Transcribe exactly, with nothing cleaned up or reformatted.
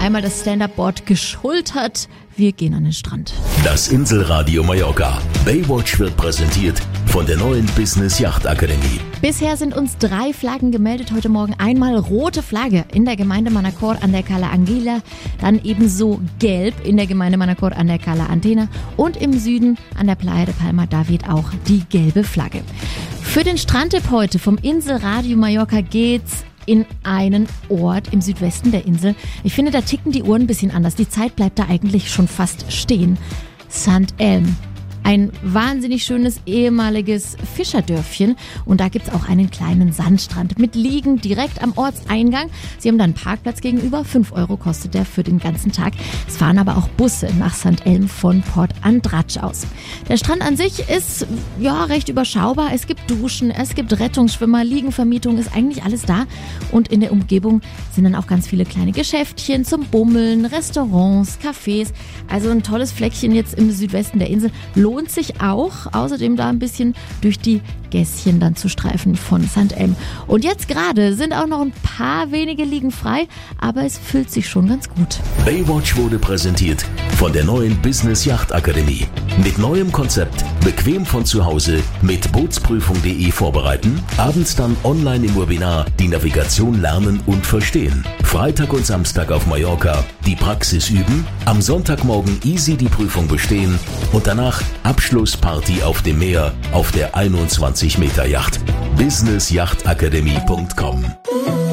einmal das Stand-Up-Board geschultert. Wir gehen an den Strand. Das Inselradio Mallorca. Baywatch wird präsentiert von der neuen Business Yacht Akademie. Bisher sind uns drei Flaggen gemeldet heute Morgen. Einmal rote Flagge in der Gemeinde Manacor an der Cala Anguila, dann ebenso gelb in der Gemeinde Manacor an der Cala Antena und im Süden an der Playa de Palma, da weht auch die gelbe Flagge. Für den Strandtipp heute vom Inselradio Mallorca geht's in einen Ort im Südwesten der Insel. Ich finde, da ticken die Uhren ein bisschen anders. Die Zeit bleibt da eigentlich schon fast stehen. Saint Elm. Ein wahnsinnig schönes ehemaliges Fischerdörfchen und da gibt's auch einen kleinen Sandstrand mit Liegen direkt am Ortseingang. Sie haben dann einen Parkplatz gegenüber, fünf Euro kostet der für den ganzen Tag. Es fahren aber auch Busse nach Saint Elm von Port Andratx aus. Der Strand an sich ist ja recht überschaubar. Es gibt Duschen, es gibt Rettungsschwimmer, Liegenvermietung, ist eigentlich alles da. Und in der Umgebung sind dann auch ganz viele kleine Geschäftchen zum Bummeln, Restaurants, Cafés. Also ein tolles Fleckchen jetzt im Südwesten der Insel. Lohnt sich auch, außerdem da ein bisschen durch die Gässchen dann zu streifen von Saint Elm. Und jetzt gerade sind auch noch ein paar wenige Liegen frei, aber es fühlt sich schon ganz gut. Baywatch wurde präsentiert von der neuen Business Yacht Akademie. Mit neuem Konzept, bequem von zu Hause, mit Bootsprüfung punkt de vorbereiten, abends dann online im Webinar die Navigation lernen und verstehen. Freitag und Samstag auf Mallorca die Praxis üben, am Sonntagmorgen easy die Prüfung bestehen und danach Abschlussparty auf dem Meer auf der einundzwanzig Meter Yacht. business yacht akademie punkt com